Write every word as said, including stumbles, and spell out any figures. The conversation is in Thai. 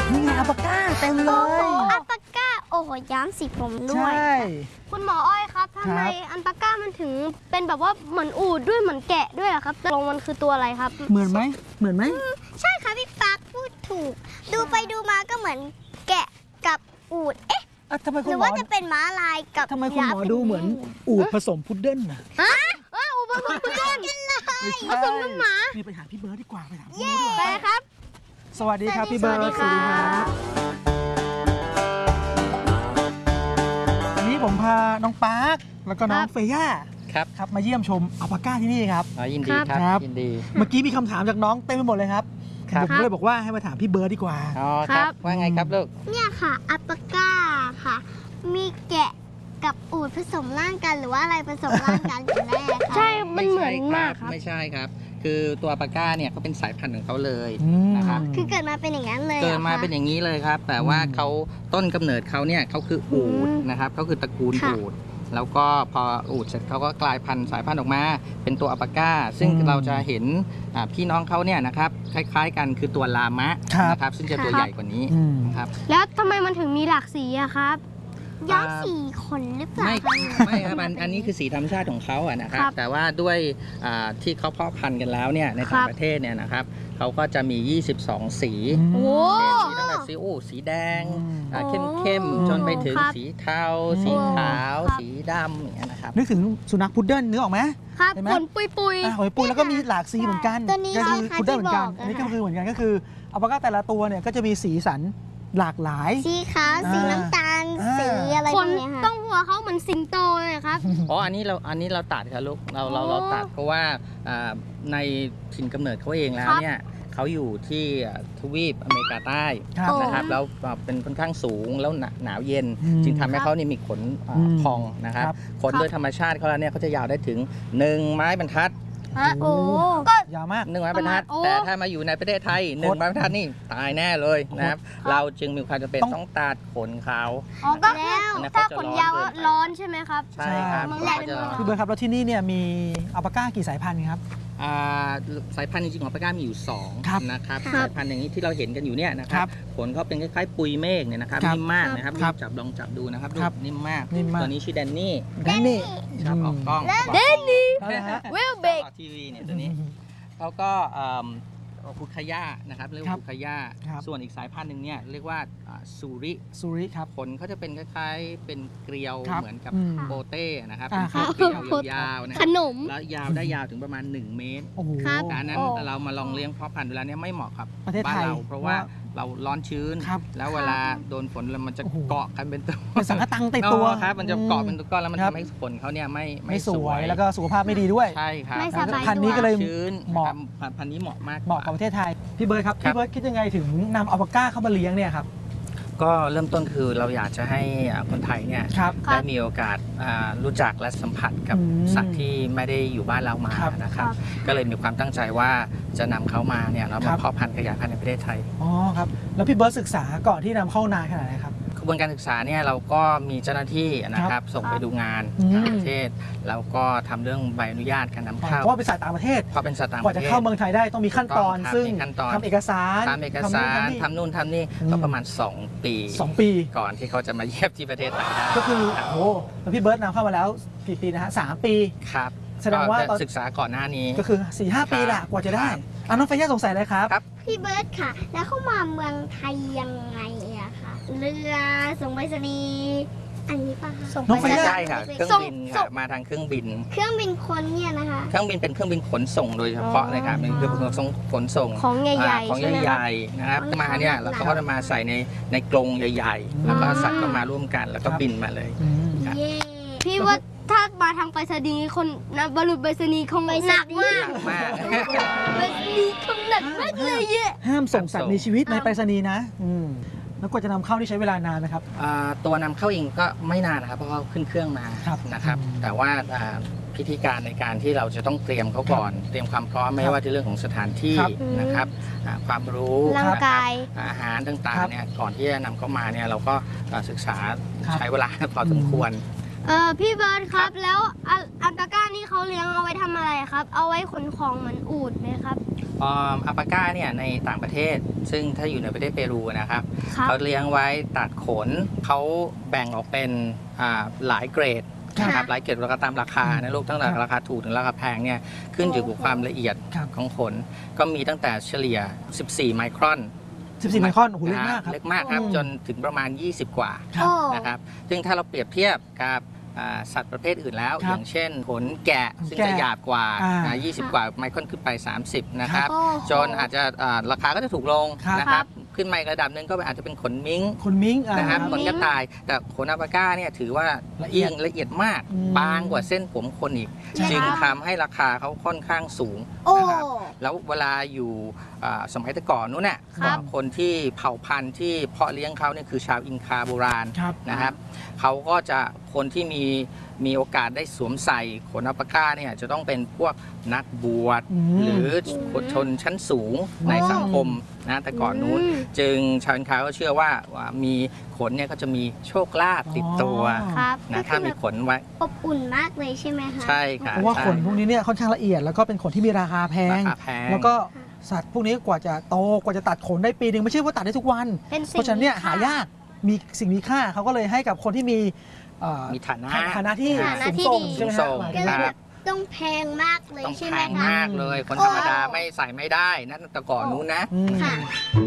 นี่ไงอัลปาก้าเต็มเลยอัลปาก้าโอ้โหย้อมสีผมด้วยใช่คุณหมออ้อยครับทำไมอัลปาก้ามันถึงเป็นแบบว่าเหมือนอูฐด้วยเหมือนแกะด้วยอะครับตรงมันคือตัวอะไรครับเหมือนไหมเหมือนไหมใช่ค่ะพี่ปักพูดถูกดูไปดูมาก็เหมือนแกะกับอูฐเอ๊ะทำไมคุหณรือหมอว่าจะเป็นม้าลายกับทำไมคุณหมอดูเหมือนอูฐผสมพุดเดิ้ลน่ะฮะอูฐผสมพุดเดิ้ลผสมน้ำหมานี่ไปหาพี่เบิร์ดดีกว่าไปถามพี่เบิร์ดดีกว่าไปครับสวัสดีครับพี่เบิร์ดสวัสดีครับวันนี้ผมพาน้องปาร์คแล้วก็น้องเฟย่าครับครับมาเยี่ยมชมอัลปาก้าที่นี่ครับยินดีครับยินดีเมื่อกี้มีคำถามจากน้องเต็มไปหมดเลยครับผมก็เลยบอกว่าให้มาถามพี่เบิร์ดดีกว่าอ๋อครับว่าไงครับลูกเนี่ยค่ะอัลปาก้าค่ะมีแกะกับอูฐผสมร่างกันหรือว่าอะไรผสมร่างกันกันแน่คะใช่มันเหมือนมากครับไม่ใช่ครับคือตัวอัลปาก้าเนี่ยเขาเป็นสายพันธุ์ของเขาเลยนะครับคือเกิดมาเป็นอย่างนั้นเลยเกิดมาเป็นอย่างนี้เลยครับแต่ว่าเขาต้นกำเนิดเขาเนี่ยเขาคืออูฐนะครับเขาคือตระกูลอูฐแล้วก็พออูฐเสร็จเขาก็กลายพันธุ์สายพันธุ์ออกมาเป็นตัวอัลปาก้าซึ่งเราจะเห็นพี่น้องเขาเนี่ยนะครับคล้ายๆกันคือตัวลามะนะครับซึ่งจะตัวใหญ่กว่านี้ครับแล้วทำไมมันถึงมีหลากสีอะครับย้อมสีขนหรือเปล่าไม่ไม่ครับอันนี้คือสีธรรมชาติของเขาอะนะครับแต่ว่าด้วยที่เขาเพาะพันธุ์กันแล้วเนี่ยในต่างประเทศเนี่ยนะครับเขาก็จะมียี่สิบสองสีโอ้สีตั้งแต่สีโอ้สีแดงเข้มๆจนไปถึงสีเทาสีขาวสีดำอย่างเงี้ยนะครับนึกถึงสุนัขพุดเดิ้ลนึกออกไหมครับขนปุยปุยขนปุยแล้วก็มีหลากสีเหมือนกันก็คือพุดเดิ้ลเหมือนกันอันนี้ก็คือเหมือนกันก็คืออัลปาก้าแต่ละตัวเนี่ยก็จะมีสีสันหลากหลายสีขาวสีน้ำตาลสีอะไรพวกนี้ค่ะต้องหัวเขาเหมือนสิงโตเลยครับอ๋ออันนี้เราอันนี้เราตัดครับลูกเราเราเราตัดเพราะว่าในถิ่นกำเนิดเขาเองแล้วเนี่ยเขาอยู่ที่ทวีปอเมริกาใต้นะครับแล้วเป็นค่อนข้างสูงแล้วหนาวเย็นจึงทำให้เขานี่มีขนพองนะครับขนโดยธรรมชาติเขาแล้วเนี่ยเขาจะยาวได้ถึงหนึ่งไม้บรรทัดโอ้ก็ยาวมากหนึ่งไม้บรรทัดแต่ถ้ามาอยู่ในประเทศไทยหนึ่งไม้บรรทัดนี่ตายแน่เลยนะครับเราจึงมีความจำเป็นต้องตัดขนเขาอ๋อก็แล้วถ้าขนยาวร้อนใช่ไหมครับใช่ครับพี่เบิร์ดครับแล้วที่นี่เนี่ยมีอัลปาก้ากี่สายพันธุ์ครับสายพันธุ์จริงๆของอัลปาก้ามีอยู่สองนะครับสายพันธุ์อย่างนี้ที่เราเห็นกันอยู่เนี่ยนะครับขนเขาเป็นคล้ายๆปุยเมฆเนี่ยนะครับนิ่มมากนะครับจับลองจับดูนะครับนิ่มมากตัวนี้ชื่อแดนนี่แดนนี่ครับออกกล้องแดนนี่เวลเบกทีวีเนี่ยตัวนี้เขาก็คุคายานะครับเรียกว่าคุคายาส่วนอีกสายพันธุ์หนึ่งเนี่ยเรียกว่าซูริซูริครับขนเขาจะเป็นคล้ายๆเป็นเกลียวเหมือนกับโปเต้นะครับเป็นเกลียวยาวๆนะขนมแล้วยาวได้ยาวถึงประมาณหนึ่งเมตรแต่อันนั้นเรามาลองเลี้ยงเพาะพันธุ์เวลานี้ไม่เหมาะกับบ้านเราเพราะว่าเราร้อนชื้นแล้วเวลาโดนฝนมันจะเกาะกันเป็นตัวเป็นสังฆตังติดตัวครับมันจะเกาะเป็นตัวก้อนแล้วมันทำให้ขนเขาเนี่ยไม่ไม่สวยแล้วก็สุขภาพไม่ดีด้วยใช่ครับพันธุ์นี้ก็เลยเหมาะพันธุ์นี้เหมาะมากเหมาะกับประเทศไทยพี่เบิร์ดครับพี่เบิร์ดคิดยังไงถึงนำอัลปาก้าเข้ามาเลี้ยงเนี่ยครับก็เริ่มต้นคือเราอยากจะให้คนไทยเนี่ยได้มีโอกาสรู้จักและสัมผัสกับสัตว์ที่ไม่ได้อยู่บ้านเรามานะครับก็เลยมีความตั้งใจว่าจะนำเขามาเนี่ยเรามาเพาะพันธุ์ขยายพันธุ์ในประเทศไทยอ๋อครับแล้วพี่เบิร์ดศึกษาก่อนที่นำเข้านานขนาดไหนครับกระบวนการศึกษาเนี่ยเราก็มีเจ้าหน้าที่นะครับส่งไปดูงานต่างประเทศแล้วก็ทำเรื่องใบอนุญาตการนำเข้าเพราะเป็นสัตว์ต่างประเทศเพราะเป็นสัตว์ต่างประเทศกว่าจะเข้าเมืองไทยได้ต้องมีขั้นตอนซึ่งทำเอกสารทำเอกสารทำนู่นทำนี่ก็ประมาณสองปีสองปีก่อนที่เขาจะมาเยี่ยมที่ประเทศไทยได้ก็คือโอ้แล้วพี่เบิร์ดนำเข้ามาแล้วกี่ปีนะฮะสามปีครับแสดงว่าศึกษาก่อนหน้านี้ก็คือสี่ห้าปีแหละกว่าจะได้อ่ะน้องเฟย่าสงสัยเลยครับพี่เบิร์ดค่ะแล้วเข้ามาเมืองไทยยังไงอะค่ะเรือส่งไปรษณีย์อันนี้ป่ะส่งไปไม่ใช่ค่ะเครื่องบินค่ะมาทางเครื่องบินเครื่องบินคนเนี่ยนะคะเครื่องบินเป็นเครื่องบินขนส่งโดยเฉพาะเลยค่ะเป็นเครื่องบินขนส่งของใหญ่ๆของใหญ่ๆนะครับมาเนี่ยเราก็จะมาใส่ในในกรงใหญ่ๆแล้วก็สัตว์ก็มาร่วมกันแล้วก็บินมาเลยพี่ว่าถ้ามาทางไปรษณีย์คนนะบรรลุไปรษณีย์คงหนักมากมากไปรษณีย์คงหนักมากเลยเยอะห้ามส่งสัตว์มีชีวิตในไปรษณีย์นะแล้วกว่าจะนำเข้าที่ใช้เวลานานไหมครับตัวนำเข้าเองก็ไม่นานนะครับเพราะเขาขึ้นเครื่องมานะครับแต่ว่าพิธีการในการที่เราจะต้องเตรียมเขาก่อนเตรียมความพร้อมไม่ว่าในเรื่องของสถานที่นะครับความรู้ร่างกายอาหารต่างๆเนี่ยก่อนที่จะนำเข้ามาเนี่ยเราก็ศึกษาใช้เวลาพอสมควรเออพี่เบิร์ดครับแล้วอัลปาก้านี่เขาเลี้ยงเอาไว้ทำอะไรครับเอาไว้ขนของเหมือนอูฐไหมครับอัลปาก้าเนี่ยในต่างประเทศซึ่งถ้าอยู่ในประเทศเปรูนะครับครับเขาเลี้ยงไว้ตัดขนเขาแบ่งออกเป็นอ่าหลายเกรดนะครับหลายเกรดแล้วก็ตามราคานะลูกตั้งแต่ราคาถูกถึงราคาแพงเนี่ยขึ้นอยู่กับความละเอียดครับของขนก็มีตั้งแต่เฉลี่ย สิบสี่ ไมครอนสิบสี่ไมครอนโอ้โหเล็กมากครับเล็กมากครับอืมจนถึงประมาณ ยี่สิบ กว่าครับโอ้นะครับซึ่งถ้าเราเปรียบเทียบกับอ่าสัตว์ประเภทอื่นแล้วครัอบ ย่างเช่นขนแกะซึ่งแกะจะหยาบกว่าอ่าอ่ายี่สิบ กว่าไมครอนขึ้นไป สามสิบ นะครับโอ้จนอาจจะอ่าราคาก็จะถูกลงครับนะครับขึ้นมาอีกระดับหนึ่งก็อาจจะเป็นขนมิ้งคนมิ้งอ่านะครับอ่าขนกระต่าย แต่ขนอัลปาก้าเนี่ยถือว่าละเอียดยิ่งละเอียดมากอืมบางกว่าเส้นผมคนอีกใช่จึงครับทำให้ราคาเขาค่อนข้างสูงโอ้นะครับแล้วเวลาอยู่อ่าสมัยแต่ก่อนนู้นน่ะครับคนที่เผ่าพันธุ์ที่เพาะเลี้ยงเขาเนี่ยคือชาวอินคาโบราณครับนะครับเขาก็จะคนที่มีมีโอกาสได้สวมใส่ขนอัลปาก้าเนี่ยจะต้องเป็นพวกนักบวชอืมหรือชนชั้นสูงในสังคมนะแต่ก่อนนู้นอืมจึงชาวอินคาก็เชื่อว่าว่ามีขนเนี่ยก็จะมีโชคลาภติดตัวอ๋อครับนะถ้ามีขนไว้อบอุ่นมากเลยใช่ไหมคะใช่ค่ะเพราะว่าใช่ขนพวกนี้เนี่ยค่อนข้างละเอียดแล้วก็เป็นขนที่มีราคาแพราง คาแพงแล้วก็สัตว์พวกนี้กว่าจะโตกว่าจะตัดขนได้ปีหนึ่งไม่ใช่ว่าตัดได้ทุกวันเป็นสิ่งเพราะฉะนั้นเนี่ยมีหาค่ยากมีสิ่งมีค่าเขาก็เลยให้กับคนที่มีเอ่อมีฐานะฐานะที่ฐานะสูงที่ส่งดีใช่ไหมสูฮะงส่งหมายก็ถึงเลยว่าแบบต้องแพงมากเลยต้องใช่แพไหมงคะมากเลย คนธรรมดาไม่ใส่ไม่ได้นั่นแต่ก่อนนู้นนะอืมค่ะ